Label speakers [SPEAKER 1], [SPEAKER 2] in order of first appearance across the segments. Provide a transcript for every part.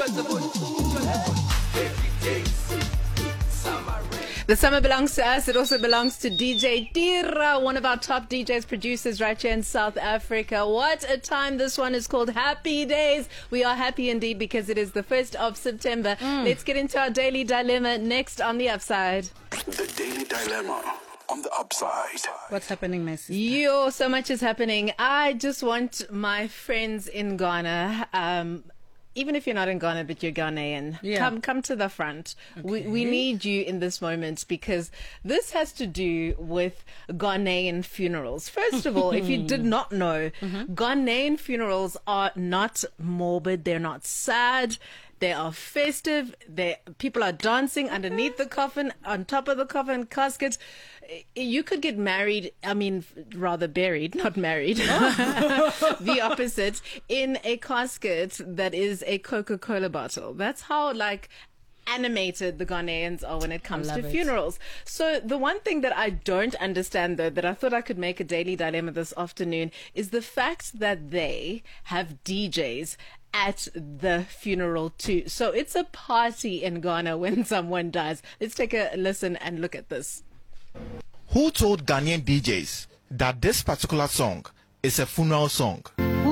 [SPEAKER 1] The summer belongs to us. It also belongs to DJ Tira, one of our top DJs, producers right here in South Africa. What a time. This one is called Happy Days. We are happy indeed because it is the 1st of September. Let's get into our Daily Dilemma next on The Upside.
[SPEAKER 2] The Daily Dilemma on The Upside.
[SPEAKER 3] What's happening, my sister?
[SPEAKER 1] Yo, so much is happening. I just want my friends in Ghana, even if you're not in Ghana, but you're Ghanaian, come to the front. Okay. We need you in this moment because this has to do with Ghanaian funerals. First of all, if you did not know, Ghanaian funerals are not morbid. They're not sad. They are festive. People are dancing underneath the coffin, on top of the coffin casket. You could get married, rather buried, not married. The opposite, in a casket that is a Coca-Cola bottle. That's how, animated the Ghanaians are when it comes to funerals. So the one thing that I don't understand, though, that I thought I could make a daily dilemma this afternoon, is the fact that they have DJs at the funeral too. So it's a party in Ghana when someone dies. Let's take a listen and look at this.
[SPEAKER 4] Who told Ghanaian DJs that this particular song is a funeral song?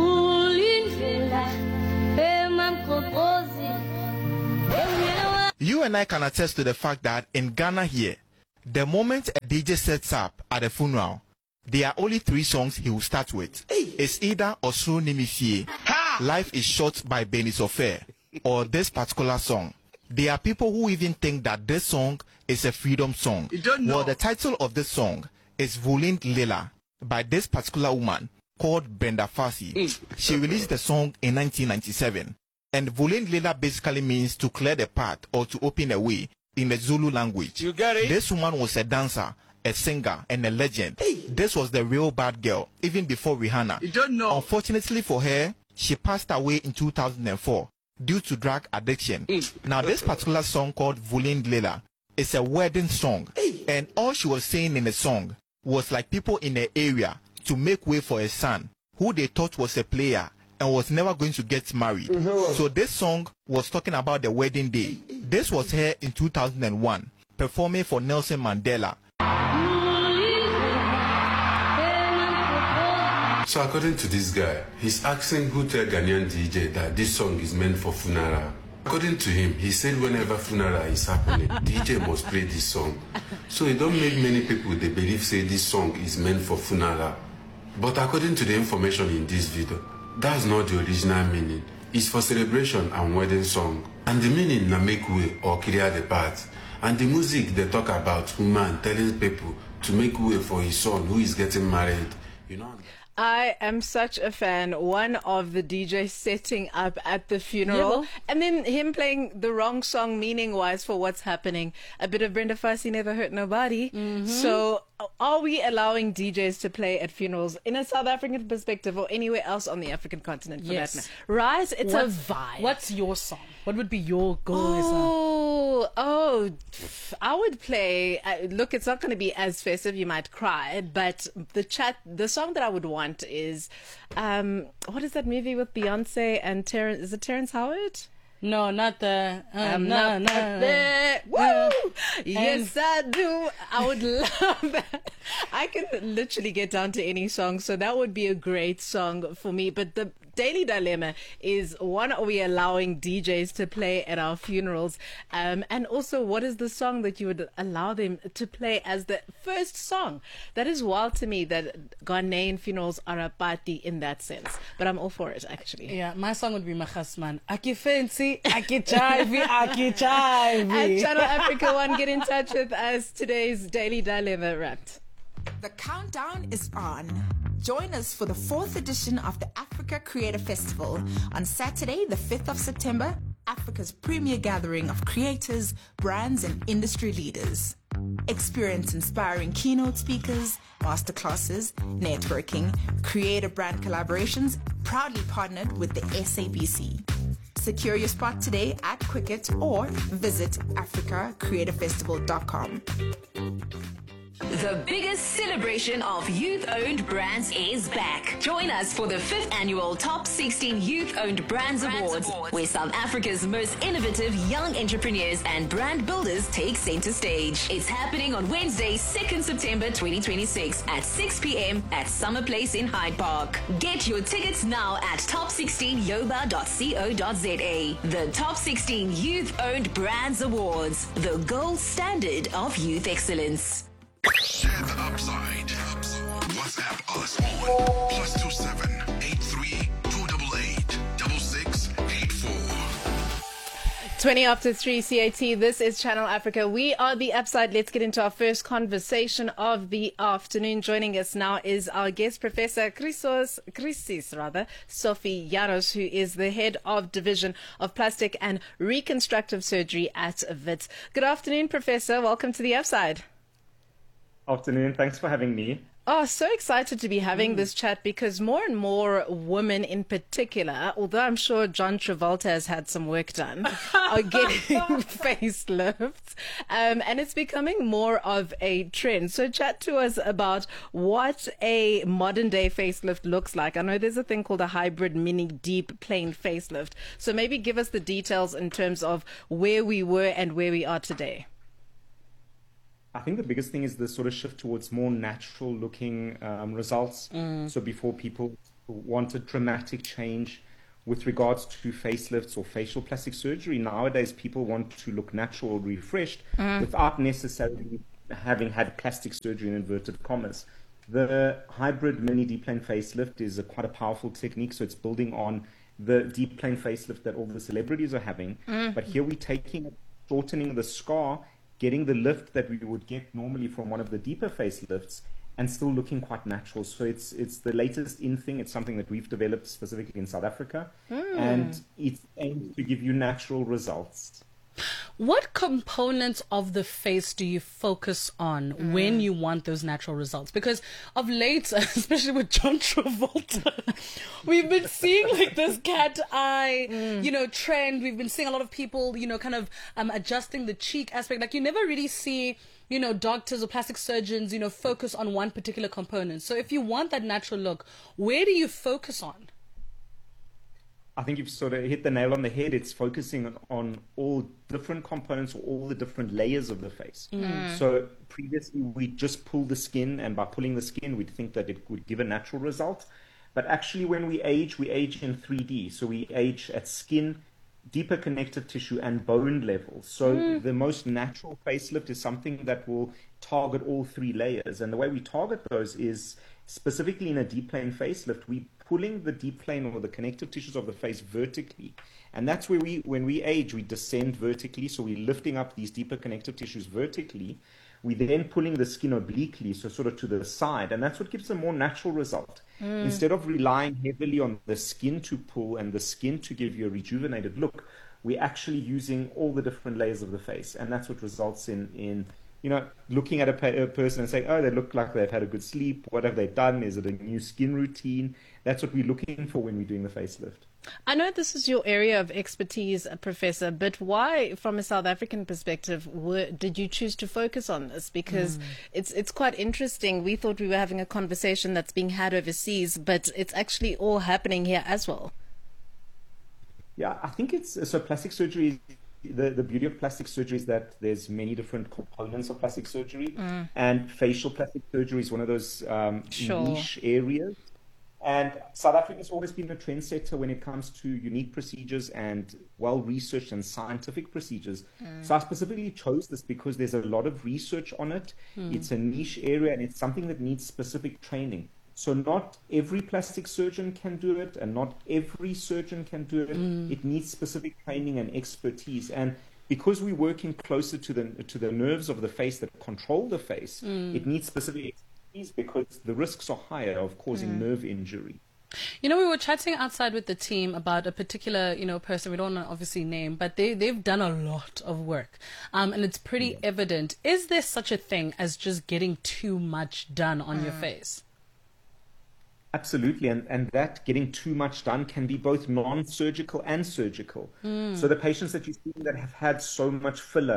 [SPEAKER 4] You and I can attest to the fact that in Ghana here, the moment a DJ sets up at a funeral, there are only 3 songs he will start with. It's either Osro Nimifie, Life is Short by Benny Sofer, or this particular song. There are people who even think that this song is a freedom song. Well, the title of this song is Vulin Lela by this particular woman called Brenda Fassie. She released the song in 1997. And Vulin Lela basically means to clear the path or to open a way in the Zulu language.
[SPEAKER 5] You get it?
[SPEAKER 4] This woman was a dancer, a singer, and a legend. This was the real bad girl, even before Rihanna.
[SPEAKER 5] You don't know.
[SPEAKER 4] Unfortunately for her, she passed away in 2004 due to drug addiction. Now, this particular song called Vulin Lela is a wedding song. And all she was saying in the song was like people in the area to make way for a son who they thought was a player and was never going to get married. So this song was talking about the wedding day. This was her in 2001, performing for Nelson Mandela.
[SPEAKER 6] So according to this guy, he's asking who tell Ghanaian DJ that this song is meant for funeral. According to him, he said whenever funeral is happening, DJ must play this song. So it don't make many people they believe say this song is meant for funeral. But according to the information in this video, that's not the original meaning. It's for celebration and wedding song. And the meaning na make way or clear the path. And the music they talk about woman telling people to make way for his son who is getting married. You know.
[SPEAKER 1] I am such a fan. One of the DJs setting up at the funeral, and then him playing the wrong song meaning-wise for what's happening. A bit of Brenda Fassie, Never Hurt Nobody. So are we allowing DJs to play at funerals in a South African perspective or anywhere else on the African continent for that matter? Right? It's a vibe.
[SPEAKER 3] What's your song? What would be your go?
[SPEAKER 1] I would play, look, it's not going to be as festive, you might cry, but the song that I would want is, what is that movie with Beyonce and Terrence, is it Terrence Howard?
[SPEAKER 3] No, not the.
[SPEAKER 1] Not there. Woo! Yes, I do. I would love that. I can literally get down to any song, so that would be a great song for me. But the daily dilemma is, one, are we allowing DJs to play at our funerals? And also, what is the song that you would allow them to play as the first song? That is wild to me that Ghanaian funerals are a party in that sense. But I'm all for it, actually.
[SPEAKER 3] Yeah, my song would be Mahasman. Aki fancy, aki chivy, aki chivy.
[SPEAKER 1] At Channel Africa One, get in touch with us. Today's Daily Dilemma wrapped.
[SPEAKER 7] The countdown is on. Join us for the 4th edition of the Africa Creator Festival on Saturday, the 5th of September, Africa's premier gathering of creators, brands, and industry leaders. Experience inspiring keynote speakers, masterclasses, networking, creator brand collaborations, proudly partnered with the SABC. Secure your spot today at Quicket or visit africacreatorfestival.com.
[SPEAKER 5] The biggest celebration of youth-owned brands is back. Join us for the 5th annual Top 16 Youth-Owned Brands Awards, where South Africa's most innovative young entrepreneurs and brand builders take center stage. It's happening on Wednesday, 2nd September 2026 at 6 p.m. at Summer Place in Hyde Park. Get your tickets now at top16yoba.co.za. The Top 16 Youth-Owned Brands Awards, the gold standard of youth excellence.
[SPEAKER 2] Share the upside. WhatsApp us on +27 83 288 6684.
[SPEAKER 1] 20 after 3 CAT. This is Channel Africa. We are the Upside. Let's get into our first conversation of the afternoon. Joining us now is our guest, Professor Sophie Janos, who is the head of Division of Plastic and Reconstructive Surgery at WITS. Good afternoon, Professor. Welcome to the Upside.
[SPEAKER 8] Afternoon. Thanks for having me.
[SPEAKER 1] Oh, so excited to be having this chat because more and more women in particular, although I'm sure John Travolta has had some work done, are getting facelifts. And it's becoming more of a trend. So chat to us about what a modern day facelift looks like. I know there's a thing called a hybrid mini deep plane facelift. So maybe give us the details in terms of where we were and where we are today.
[SPEAKER 8] I think the biggest thing is the sort of shift towards more natural looking results. So before people wanted dramatic change with regards to facelifts or facial plastic surgery, nowadays people want to look natural or refreshed without necessarily having had plastic surgery in inverted commas. The hybrid mini deep plane facelift is quite a powerful technique. So it's building on the deep plane facelift that all the celebrities are having. But here we're shortening the scar, getting the lift that we would get normally from one of the deeper facelifts and still looking quite natural. So it's the latest in thing. It's something that we've developed specifically in South Africa, and it's aimed to give you natural results.
[SPEAKER 3] What components of the face do you focus on when you want those natural results? Because of late, especially with John Travolta, we've been seeing like this cat eye, trend. We've been seeing a lot of people, kind of adjusting the cheek aspect. Like you never really see, doctors or plastic surgeons, focus on one particular component. So if you want that natural look, where do you focus on?
[SPEAKER 8] I think you've sort of hit the nail on the head. It's focusing on all different components or all the different layers of the face. So previously we just pull the skin, and by pulling the skin, we'd think that it would give a natural result. But actually when we age in 3D. So we age at skin, deeper connective tissue, and bone levels. So the most natural facelift is something that will target all three layers. And the way we target those is specifically in a deep plane facelift, we pulling the deep plane or the connective tissues of the face vertically. And that's where when we age, we descend vertically. So we're lifting up these deeper connective tissues vertically. We then pulling the skin obliquely, so sort of to the side. And that's what gives a more natural result. Instead of relying heavily on the skin to pull and the skin to give you a rejuvenated look, we're actually using all the different layers of the face. And that's what results in looking at a person and saying, oh, they look like they've had a good sleep. What have they done? Is it a new skin routine? That's what we're looking for when we're doing the facelift.
[SPEAKER 1] I know this is your area of expertise, Professor, but why, from a South African perspective, did you choose to focus on this? Because it's quite interesting. We thought we were having a conversation that's being had overseas, but it's actually all happening here as well.
[SPEAKER 8] Yeah, I think so plastic surgery, the beauty of plastic surgery is that there's many different components of plastic surgery, and facial plastic surgery is one of those niche areas. And South Africa has always been a trendsetter when it comes to unique procedures and well-researched and scientific procedures. So I specifically chose this because there's a lot of research on it. It's a niche area, and it's something that needs specific training. So not every plastic surgeon can do it, and not every surgeon can do it. It needs specific training and expertise. And because we're working closer to the nerves of the face that control the face, it needs specific expertise because the risks are higher of causing nerve injury.
[SPEAKER 3] We were chatting outside with the team about a particular, person we don't want to obviously name, but they've done a lot of work, and it's pretty evident. Is there such a thing as just getting too much done on your face?
[SPEAKER 8] Absolutely, and that getting too much done can be both non-surgical and surgical. So the patients that you see that have had so much filler,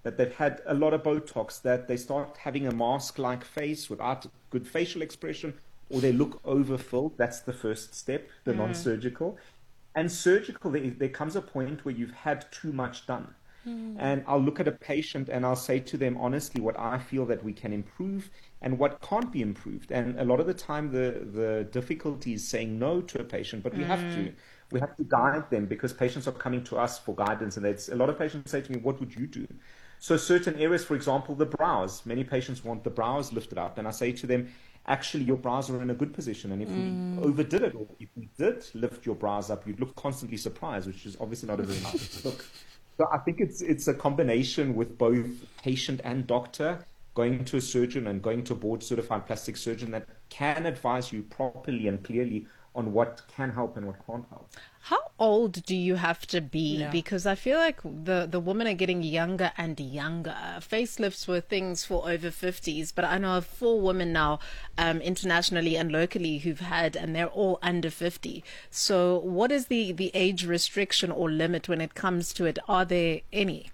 [SPEAKER 8] that they've had a lot of Botox, that they start having a mask-like face without good facial expression, or they look overfilled. That's the first step, the non-surgical. And surgical, there comes a point where you've had too much done. And I'll look at a patient and I'll say to them honestly what I feel that we can improve and what can't be improved. And a lot of the time the difficulty is saying no to a patient, but we have to. We have to guide them because patients are coming to us for guidance. And a lot of patients say to me, what would you do? So certain areas, for example, the brows. Many patients want the brows lifted up. And I say to them, actually, your brows are in a good position. And if we overdid it, or if we did lift your brows up, you'd look constantly surprised, which is obviously not a very nice look. So I think it's a combination with both patient and doctor, going to a surgeon and going to a board-certified plastic surgeon that can advise you properly and clearly on what can help and what can't help.
[SPEAKER 1] How old do you have to be? Yeah. Because I feel like the women are getting younger and younger. Facelifts were things for over 50s, but I know of 4 women now internationally and locally who've had, and they're all under 50. So what is the age restriction or limit when it comes to it? Are there any?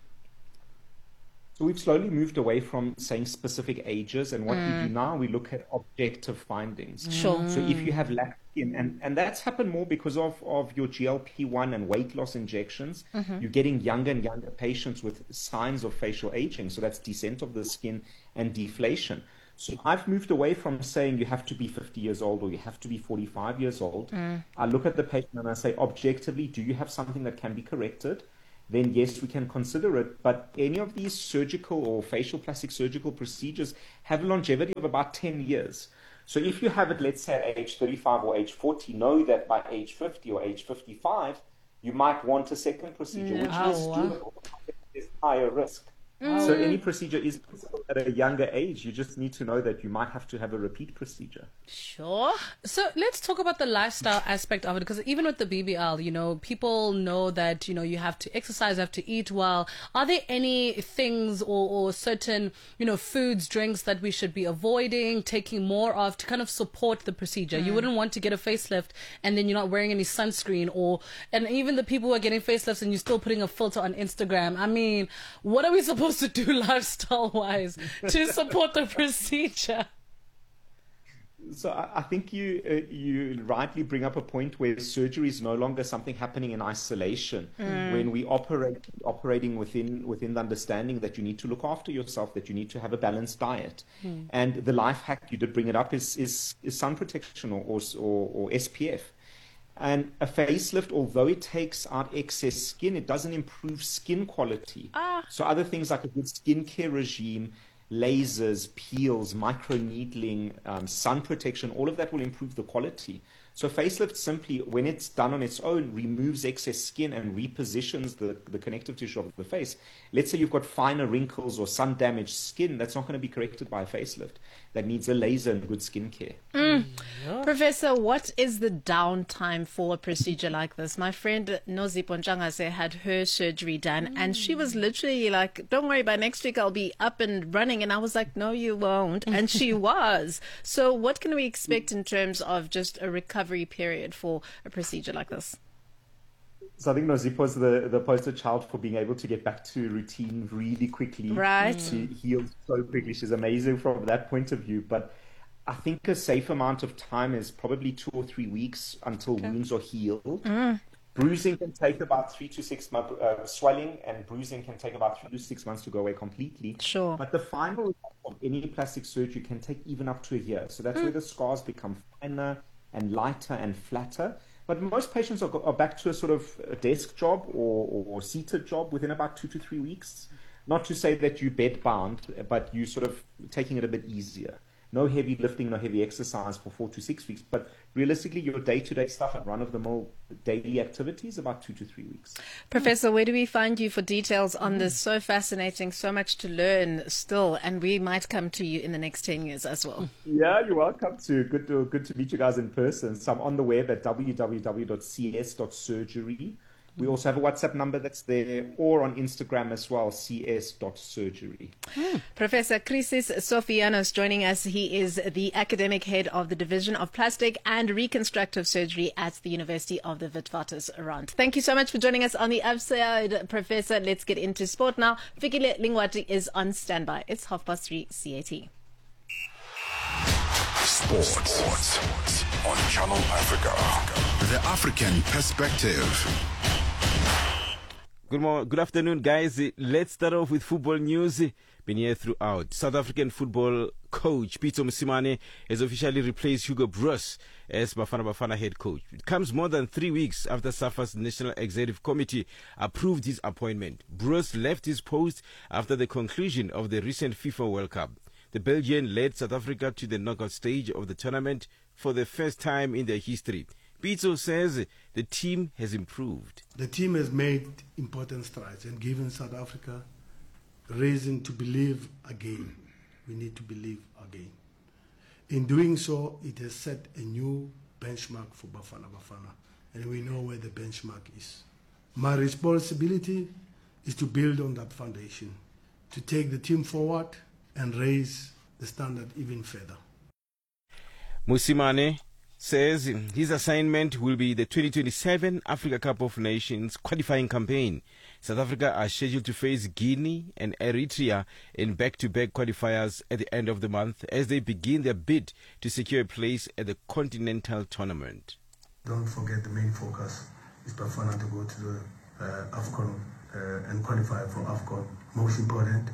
[SPEAKER 8] So we've slowly moved away from saying specific ages, and what we do now, we look at objective findings.
[SPEAKER 1] Sure.
[SPEAKER 8] So if you have lack skin, and that's happened more because of your GLP-1 and weight loss injections, you're getting younger and younger patients with signs of facial aging. So that's descent of the skin and deflation. So I've moved away from saying you have to be 50 years old or you have to be 45 years old. I look at the patient and I say, objectively, do you have something that can be corrected? Then yes, we can consider it. But any of these surgical or facial plastic surgical procedures have a longevity of about 10 years. So if you have it, let's say at age 35 or age 40, know that by age 50 or age 55, you might want a second procedure, which is doable. There's higher risk. So any procedure is at a younger age. You just need to know that you might have to have a repeat procedure.
[SPEAKER 3] Sure. So let's talk about the lifestyle aspect of it, because even with the BBL, people know that, you have to exercise, you have to eat well. Are there any things or certain, foods, drinks that we should be avoiding, taking more of to kind of support the procedure? You wouldn't want to get a facelift and then you're not wearing any sunscreen, and even the people who are getting facelifts and you're still putting a filter on Instagram. I mean, what are we supposed to do lifestyle-wise to support the procedure?
[SPEAKER 8] So I think you rightly bring up a point where surgery is no longer something happening in isolation. When we operating within the understanding that you need to look after yourself, that you need to have a balanced diet. And the life hack, you did bring it up, is sun protection or SPF. And a facelift, although it takes out excess skin, it doesn't improve skin quality. So other things like a good skincare regime, lasers, peels, microneedling, sun protection, all of that will improve the quality. So facelift simply, when it's done on its own, removes excess skin and repositions the connective tissue of the face. Let's say you've got finer wrinkles or sun-damaged skin, that's not going to be corrected by a facelift. That needs a laser and good skincare.
[SPEAKER 1] Professor, what is the downtime for a procedure like this? My friend Nozipho Ntshangase had her surgery done, and she was literally like, don't worry, by next week I'll be up and running. And I was like, no, you won't. And she was. So what can we expect in terms of just a recovery period for a procedure like this?
[SPEAKER 8] So I think Nozipho is the poster child for being able to get back to routine really quickly.
[SPEAKER 1] Right.
[SPEAKER 8] She heals so quickly. She's amazing from that point of view. But I think a safe amount of time is probably 2 or 3 weeks until wounds are healed. Bruising can take about 3 to 6 months. Swelling and bruising can take about 3 to 6 months to go away completely.
[SPEAKER 1] Sure.
[SPEAKER 8] But the final result of any plastic surgery can take even up to a year. So that's where the scars become finer and lighter and flatter. But most patients are back to a sort of a desk job or seated job within about 2 to 3 weeks. Not to say that you're bed bound, but you sort of taking it a bit easier. No heavy lifting, no heavy exercise for 4 to 6 weeks. But realistically, your day-to-day stuff and run-of-the-mill daily activities about 2 to 3 weeks.
[SPEAKER 1] Professor, where do we find you for details on this? So fascinating, so much to learn still, and we might come to you in the next 10 years as well.
[SPEAKER 8] Yeah, you're welcome to. Good to meet you guys in person. So I'm on the web at www.cs.surgery. We also have a WhatsApp number that's there, or on Instagram as well, cs.surgery.
[SPEAKER 1] Professor Chrysis Sofianos joining us. He is the academic head of the Division of Plastic and Reconstructive Surgery at the University of the Witwatersrand. Thank you so much for joining us on the Upside, Professor. Let's get into sport now. Fikile Lingwati is on standby. It's 3:30 CAT.
[SPEAKER 2] Sports on Channel Africa. The African perspective.
[SPEAKER 9] Good afternoon, guys. Let's start off with football news. Been here throughout. South African football coach Pitso Mosimane has officially replaced Hugo Broos as Bafana Bafana head coach. It comes more than 3 weeks after SAFA's National Executive Committee approved his appointment. Broos left his post after the conclusion of the recent FIFA World Cup. The Belgian led South Africa to the knockout stage of the tournament for the first time in their history. Pitso says the team has improved.
[SPEAKER 10] The team has made important strides and given South Africa reason to believe again. We need to believe again. In doing so, it has set a new benchmark for Bafana Bafana, and we know where the benchmark is. My responsibility is to build on that foundation, to take the team forward and raise the standard even further.
[SPEAKER 9] Mosimane says his assignment will be the 2027 Africa Cup of Nations qualifying campaign. South Africa are scheduled to face Guinea and Eritrea in back-to-back qualifiers at the end of the month as they begin their bid to secure a place at the continental tournament.
[SPEAKER 10] Don't forget the main focus is Bafana to go to the AFCON and qualify for AFCON. Most important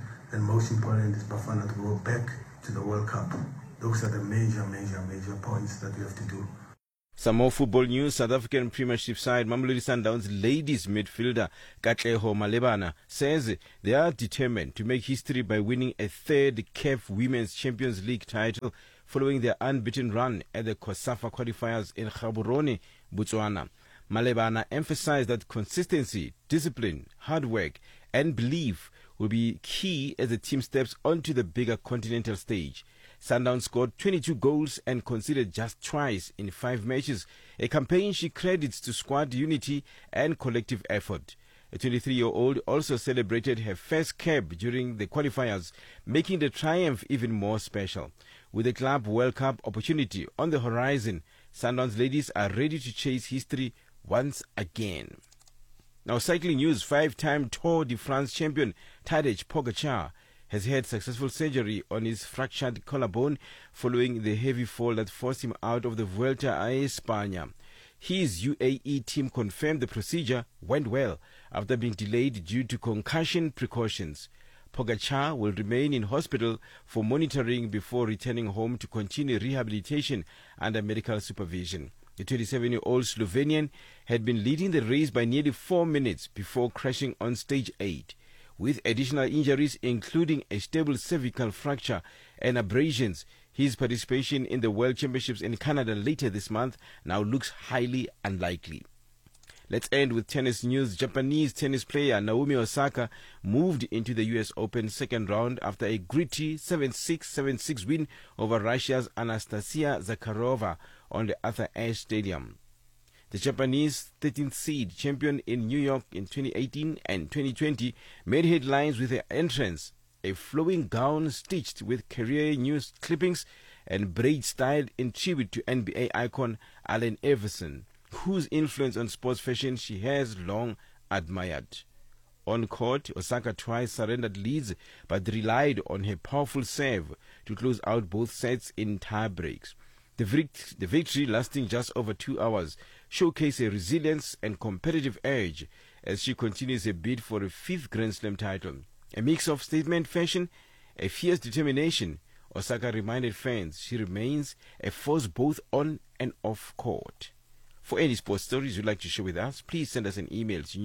[SPEAKER 10] is Bafana to go back to the World Cup. Those are the major points that we have to do.
[SPEAKER 9] Some more football news. South African Premiership side Mamelodi Sundowns ladies midfielder Katleho Malebana says they are determined to make history by winning a third CAF Women's Champions League title following their unbeaten run at the COSAFA qualifiers in Gaborone, Botswana. Malebana emphasized that consistency, discipline, hard work and belief will be key as the team steps onto the bigger continental stage. Sundowns scored 22 goals and conceded just twice in 5 matches, a campaign she credits to squad unity and collective effort. A 23-year-old also celebrated her first cap during the qualifiers, making the triumph even more special. With the Club World Cup opportunity on the horizon, Sundowns ladies are ready to chase history once again. Now, cycling news. 5-time Tour de France champion Tadej Pogacar has had successful surgery on his fractured collarbone following the heavy fall that forced him out of the Vuelta a España. His UAE team confirmed the procedure went well after being delayed due to concussion precautions. Pogacar will remain in hospital for monitoring before returning home to continue rehabilitation under medical supervision. The 27-year-old Slovenian had been leading the race by nearly 4 minutes before crashing on stage 8. With additional injuries, including a stable cervical fracture and abrasions, his participation in the World Championships in Canada later this month now looks highly unlikely. Let's end with tennis news. Japanese tennis player Naomi Osaka moved into the US Open second round after a gritty 7-6, 7-6 win over Russia's Anastasia Zakharova on the Arthur Ashe Stadium. The Japanese 13th seed champion in New York in 2018 and 2020 made headlines with her entrance, a flowing gown stitched with career news clippings and braid styled in tribute to NBA icon Allen Iverson, whose influence on sports fashion she has long admired. On court, Osaka twice surrendered leads but relied on her powerful serve to close out both sets in tie breaks. The victory, lasting just over 2 hours, showcased a resilience and competitive edge as she continues a bid for a 5th Grand Slam title. A mix of statement fashion, a fierce determination, Osaka reminded fans she remains a force both on and off court. For any sports stories you'd like to share with us, please send us an email to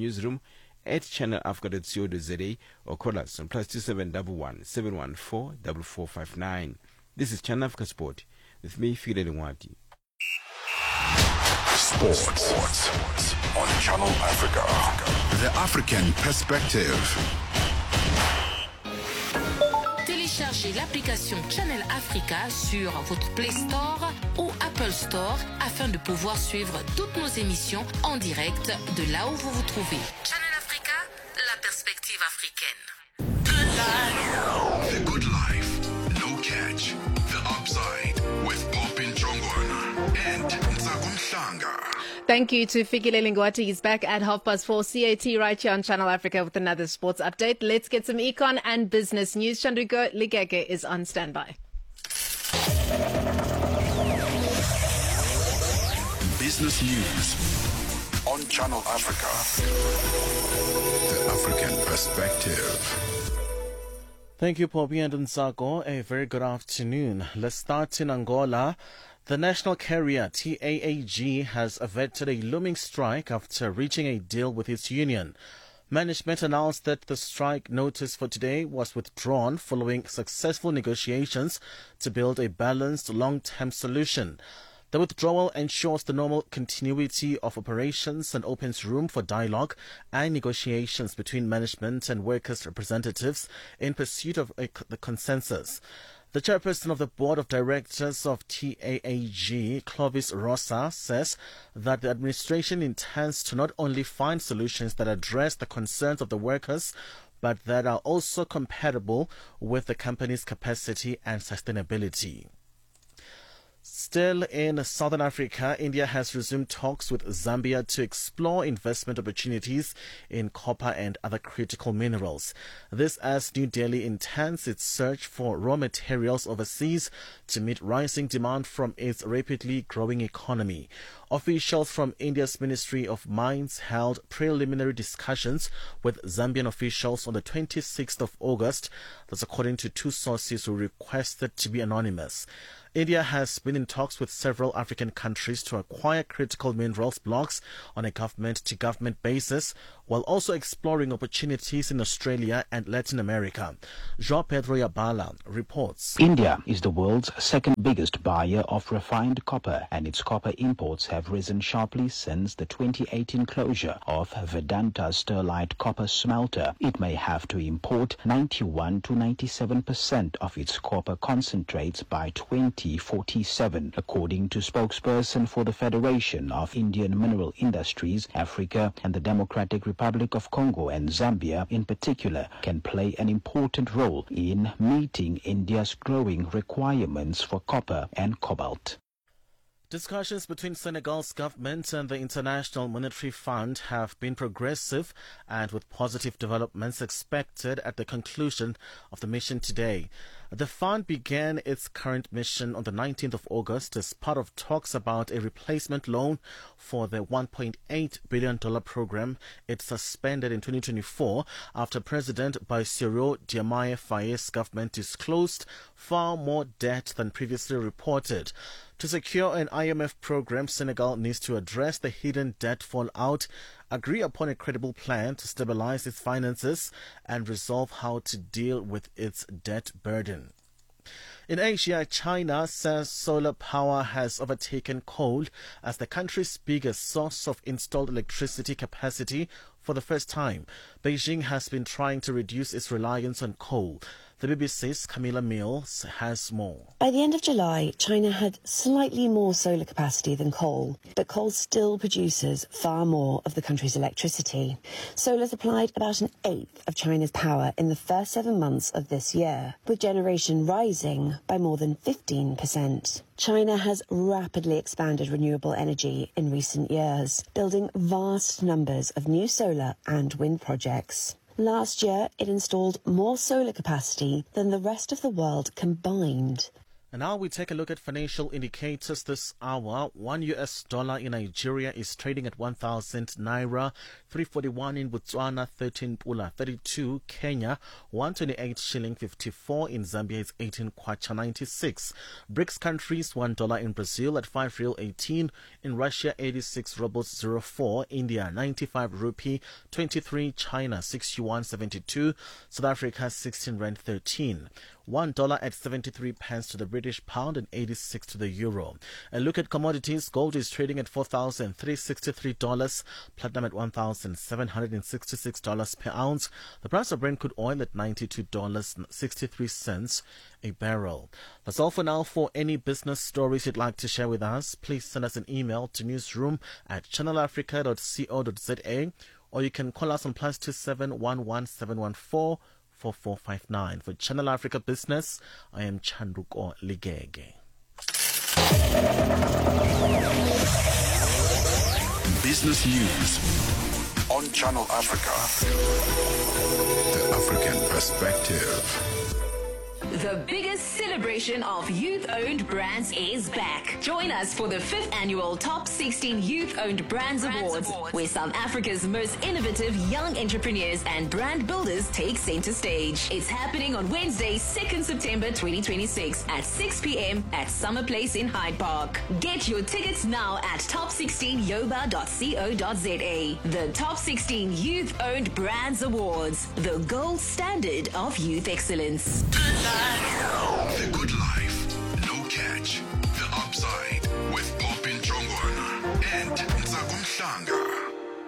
[SPEAKER 9] newsroom@channelafrica.co.za or call us on +2711 714 4459. This is Channel Africa Sport with me, Fikile Lingwati.
[SPEAKER 2] Sports on Channel Africa. The African perspective.
[SPEAKER 11] téléchargez l'application Channel Africa sur votre Play Store ou Apple Store afin de pouvoir suivre toutes nos émissions en direct de là où vous vous trouvez. Channel Africa, la perspective africaine.
[SPEAKER 2] Good life. The good life. No catch. The upside with Popin Jongwana and Ntsako Mhlanga.
[SPEAKER 1] Thank you to Fikile Lingwati. He's back at 4:30 CAT right here on Channel Africa with another sports update. Let's get some econ and business news. Shanduko Ligeke is on standby.
[SPEAKER 2] Business news on Channel Africa. The African perspective.
[SPEAKER 12] Thank you, Poppy and Ntsako. A very good afternoon. Let's start in Angola. The national carrier TAAG has averted a looming strike after reaching a deal with its union. Management announced that the strike notice for today was withdrawn following successful negotiations to build a balanced long-term solution. The withdrawal ensures the normal continuity of operations and opens room for dialogue and negotiations between management and workers' representatives in pursuit of the consensus. The chairperson of the board of directors of TAAG, Clovis Rosa, says that the administration intends to not only find solutions that address the concerns of the workers, but that are also compatible with the company's capacity and sustainability. Still in Southern Africa, India has resumed talks with Zambia to explore investment opportunities in copper and other critical minerals. This as New Delhi intends its search for raw materials overseas to meet rising demand from its rapidly growing economy. Officials from India's Ministry of Mines held preliminary discussions with Zambian officials on the 26th of August. That's according to two sources who requested to be anonymous. India has been in talks with several African countries to acquire critical minerals blocks on a government-to-government basis, while also exploring opportunities in Australia and Latin America. João Pedro Yabala reports.
[SPEAKER 13] India is the world's second biggest buyer of refined copper, and its copper imports have risen sharply since the 2018 closure of Vedanta's Sterlite copper smelter. It may have to import 91 to 97% of its copper concentrates by 2047, according to spokesperson for the Federation of Indian Mineral Industries. Africa and the Democratic Republic of Congo and Zambia in particular can play an important role in meeting India's growing requirements for copper and cobalt.
[SPEAKER 12] Discussions between Senegal's government and the International Monetary Fund have been progressive and with positive developments expected at the conclusion of the mission today. The fund began its current mission on the 19th of August as part of talks about a replacement loan for the $1.8 billion program it suspended in 2024 after President Bassirou Diomaye Faye's government disclosed far more debt than previously reported. To secure an IMF program, Senegal needs to address the hidden debt fallout, agree upon a credible plan to stabilize its finances, and resolve how to deal with its debt burden. In Asia, China says solar power has overtaken coal as the country's biggest source of installed electricity capacity for the first time. Beijing has been trying to reduce its reliance on coal. The BBC's Camilla Mills has more.
[SPEAKER 14] By the end of July, China had slightly more solar capacity than coal, but coal still produces far more of the country's electricity. Solar supplied about an eighth of China's power in the first 7 months of this year, with generation rising by more than 15%. China has rapidly expanded renewable energy in recent years, building vast numbers of new solar and wind projects. Last year, it installed more solar capacity than the rest of the world combined.
[SPEAKER 12] And now we take a look at financial indicators this hour. $1 in Nigeria is trading at 1,000 naira, 341 in Botswana, 13 pula, 32 Kenya, 128 shilling 54 in Zambia is 18 kwacha 96. BRICS countries, $1 in Brazil at 5 real 18, in Russia 86 rubles 04, India 95 rupee 23, China 6 yuan 72, South Africa 16 rand 13. $1 at 73 pence to the British British pound and 86 to the euro. A look at commodities. Gold is trading at $4,363, platinum at $1,766 per ounce. The price of Brent crude oil at $92.63 a barrel. That's all for now. For any business stories you'd like to share with us, please send us an email to newsroom@channelafrica.co.za, or you can call us on +27 11 714 4459. For Channel Africa Business, I am Chanduko Ligege.
[SPEAKER 2] Business news on Channel Africa. The African perspective.
[SPEAKER 5] The biggest celebration of youth-owned brands is back. Join us for the 5th annual Top 16 Youth-Owned Brands Awards, where South Africa's most innovative young entrepreneurs and brand builders take center stage. It's happening on Wednesday, 2nd September 2026 at 6 p.m. at Summer Place in Hyde Park. Get your tickets now at top16yoba.co.za. The Top 16 Youth-Owned Brands Awards, the gold standard of youth excellence.
[SPEAKER 2] The Good Life.